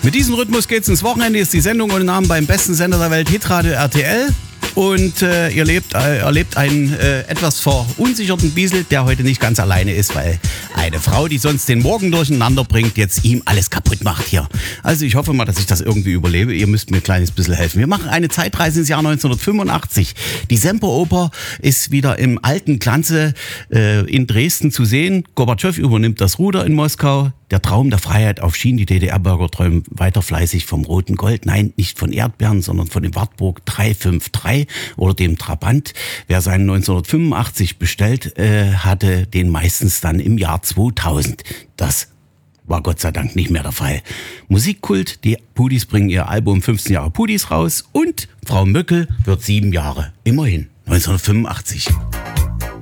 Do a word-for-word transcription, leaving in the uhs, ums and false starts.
Mit diesem Rhythmus geht's ins Wochenende. Ist die Sendung ohne Namen beim besten Sender der Welt, Hitradio R T L. Und äh, ihr lebt, äh, erlebt einen äh, etwas verunsicherten Biesel, der heute nicht ganz alleine ist, weil eine Frau, die sonst den Morgen durcheinander bringt, jetzt ihm alles kaputt macht hier. Also ich hoffe mal, dass ich das irgendwie überlebe. Ihr müsst mir ein kleines bisschen helfen. Wir machen eine Zeitreise ins Jahr neunzehnhundertfünfundachtzig. Die Semperoper ist wieder im alten Glanze äh, in Dresden zu sehen. Gorbatschow übernimmt das Ruder in Moskau. Der Traum der Freiheit auf Schienen. Die D D R-Bürger träumen weiter fleißig vom roten Gold. Nein, nicht von Erdbeeren, sondern von dem Wartburg drei fünf drei oder dem Trabant. Wer seinen neunzehnhundertfünfundachtzig bestellt, äh, hatte den meistens dann im Jahr zweitausend. Das war Gott sei Dank nicht mehr der Fall. Musikkult, die Pudis bringen ihr Album fünfzehn Jahre Pudis raus und Frau Möckel wird sieben Jahre. Immerhin, neunzehnhundertfünfundachtzig.